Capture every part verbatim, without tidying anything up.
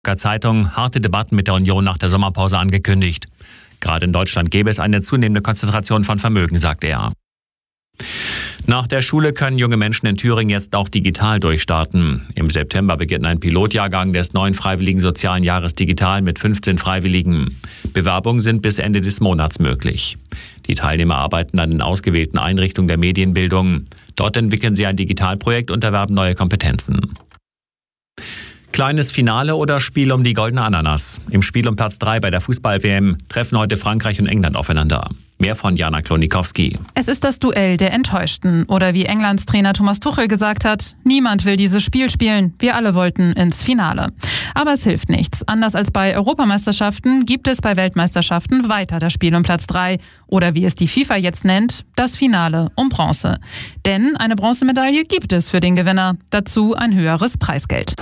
Zeitung harte Debatten mit der Union nach der Sommerpause angekündigt. Gerade in Deutschland gäbe es eine zunehmende Konzentration von Vermögen, sagte er. Nach der Schule können junge Menschen in Thüringen jetzt auch digital durchstarten. Im September beginnt ein Pilotjahrgang des neuen Freiwilligen Sozialen Jahres Digital mit fünfzehn Freiwilligen. Bewerbungen sind bis Ende des Monats möglich. Die Teilnehmer arbeiten an den ausgewählten Einrichtungen der Medienbildung. Dort entwickeln sie ein Digitalprojekt und erwerben neue Kompetenzen. Kleines Finale oder Spiel um die goldene Ananas. Im Spiel um Platz drei bei der Fußball-W M treffen heute Frankreich und England aufeinander. Mehr von Jana Klonikowski. Es ist das Duell der Enttäuschten. Oder wie Englands Trainer Thomas Tuchel gesagt hat, niemand will dieses Spiel spielen. Wir alle wollten ins Finale. Aber es hilft nichts. Anders als bei Europameisterschaften gibt es bei Weltmeisterschaften weiter das Spiel um Platz drei. Oder wie es die FIFA jetzt nennt, das Finale um Bronze. Denn eine Bronzemedaille gibt es für den Gewinner. Dazu ein höheres Preisgeld.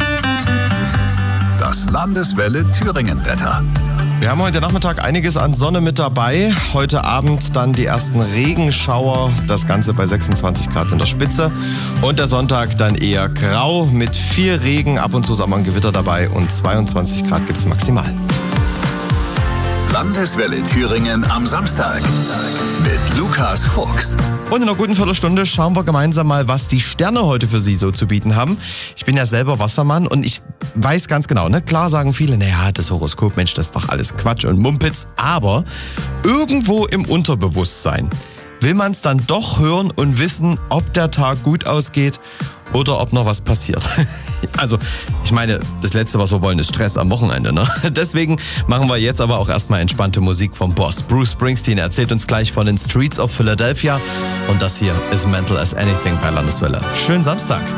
Das Landeswelle Thüringen-Wetter. Wir haben heute Nachmittag einiges an Sonne mit dabei. Heute Abend dann die ersten Regenschauer. Das Ganze bei sechsundzwanzig Grad in der Spitze. Und der Sonntag dann eher grau mit viel Regen. Ab und zu ist auch mal ein Gewitter dabei. Und zweiundzwanzig Grad gibt es maximal. Landeswelle Thüringen am Samstag mit Lukas Fuchs. Und in einer guten Viertelstunde schauen wir gemeinsam mal, was die Sterne heute für Sie so zu bieten haben. Ich bin ja selber Wassermann und ich weiß ganz genau, ne? Klar sagen viele, naja, das Horoskop, Mensch, das ist doch alles Quatsch und Mumpitz. Aber irgendwo im Unterbewusstsein will man es dann doch hören und wissen, ob der Tag gut ausgeht oder ob noch was passiert. Also, ich meine, das Letzte, was wir wollen, ist Stress am Wochenende, ne? Deswegen machen wir jetzt aber auch erstmal entspannte Musik vom Boss. Bruce Springsteen erzählt uns gleich von den Streets of Philadelphia. Und das hier ist Mental as Anything bei Landeswelle. Schönen Samstag.